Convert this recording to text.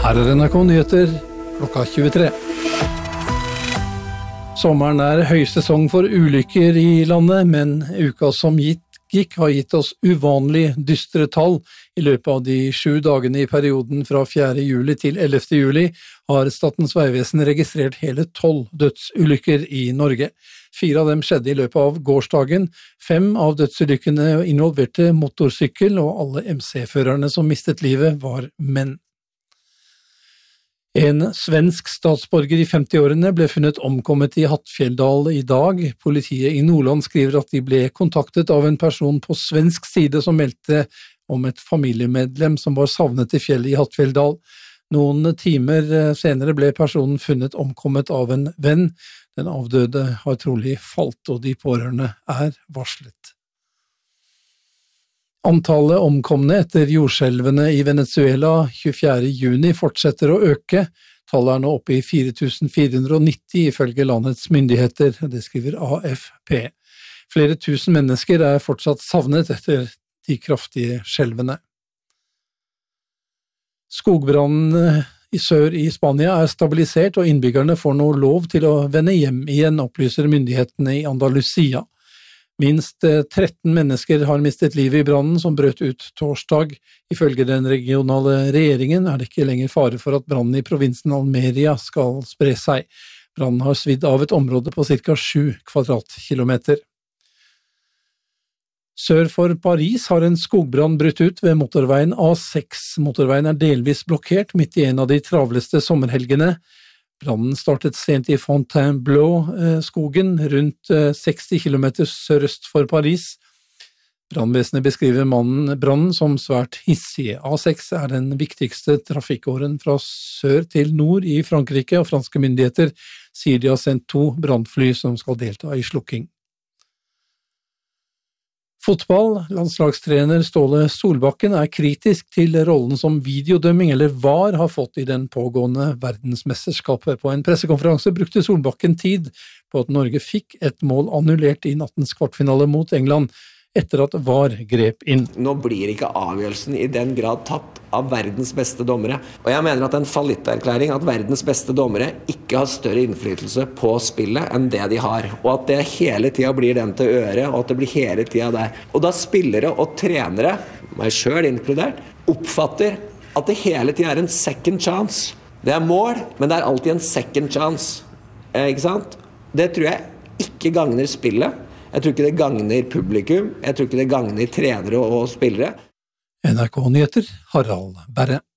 Her NRK Nyheter, klokka 23. Sommeren høysesong for ulykker i landet, men uka som gikk har gitt oss uvanlig dystre tall. I løpet av de 7 dagene i perioden fra 4. juli til 11. juli har Statens vegvesen registrert hele 12 dødsulykker i Norge. 4 av dem skjedde i løpet av gårsdagen. 5 av dødsulykkene involverte motorsykkel, og alle MC-førerne som mistet livet var menn. En svensk statsborger i 50-årene ble funnet omkommet i Hattfjelldal i dag. Politiet i Nordland skriver at de ble kontaktet av en person på svensk side som meldte om et familiemedlem som var savnet i fjellet i Hattfjelldal. Noen timer senere ble personen funnet omkommet av en venn. Den avdøde har trolig falt, og de pårørende varslet. Antallet omkomne etter jordskjelvene i Venezuela 24. juni fortsetter å øke. Tallet nå oppe i 4.490 ifølge landets myndigheter, det skriver AFP. Flere tusen mennesker fortsatt savnet etter de kraftige skjelvene. Skogbrannen i sør i Spania stabilisert, og innbyggerne får nå lov til å vende hjem igjen, opplyser myndighetene i Andalusia. Minst 13 mennesker har mistet livet i brannen som brøt ut torsdag. Ifølge den regionale regjeringen det ikke lenger fare for at brannen i provinsen Almeria skal spre seg. Brannen har svidd av et område på ca. 7 kvadratkilometer. Sør for Paris har en skogbrann brutt ut ved motorveien A6. Motorveien delvis blokkert midt i en av de travleste sommerhelgene. Brannen startet sent i Fontainebleau-skogen, rundt 60 km sørøst for Paris. Brannvesenet beskriver brannen som svært hissig. A6 den viktigste trafikkåren fra sør til nord i Frankrike, og franske myndigheter sier de har sendt 2 brannfly som skal delta i slukking. Fotball, landslagstrener Ståle Solbakken kritisk til rollen som videodømming eller VAR har fått i den pågående verdensmesterskapet. På en pressekonferanse brukte Solbakken tid på at Norge fikk et mål annullert i nattens kvartfinale mot England, etter at VAR grep inn. Nå blir ikke avgjørelsen i den grad tatt av verdens beste dommere. Og jeg mener at en fallitterklæring at verdens beste dommere ikke har større innflytelse på spillet enn det de har. Og at det hele tiden blir den til øre, og at det blir hele tiden der. Og da spillere og trenere, meg selv inkludert, oppfatter at det hele tiden en second chance. Det mål, men det alltid en second chance. Ikke sant? Det tror jeg ikke gagner spillet. Jeg tror ikke det gagner publikum, jeg tror ikke det gagner trenere og spillere. NRK Nyheter, Harald Berre.